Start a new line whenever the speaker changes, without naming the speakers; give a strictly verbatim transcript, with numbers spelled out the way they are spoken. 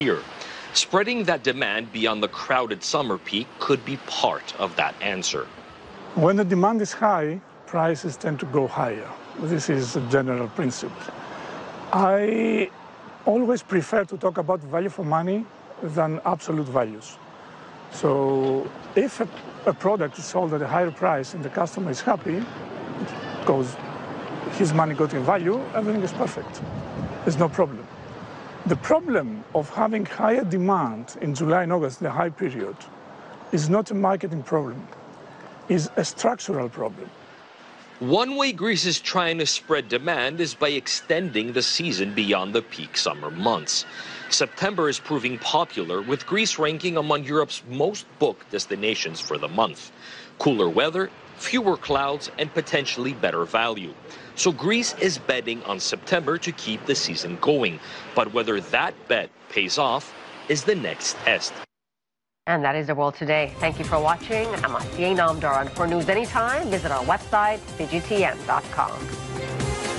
year. Spreading that demand beyond the crowded summer peak could be part of that answer.
When the demand is high, prices tend to go higher. This is a general principle. I always prefer to talk about value for money than absolute values. So if a, a product is sold at a higher price and the customer is happy because his money got in value, everything is perfect. There's no problem. The problem of having higher demand in July and August, the high period, is not a marketing problem, it's a structural problem.
One way Greece is trying to spread demand is by extending the season beyond the peak summer months. September is proving popular, with Greece ranking among Europe's most booked destinations for the month. Cooler weather, fewer clouds, and potentially better value. So Greece is betting on September to keep the season going. But whether that bet pays off is the next test.
And that is the world today. Thank you for watching. I'm Asiye Namdar. And for news anytime, visit our website, C G T N dot com.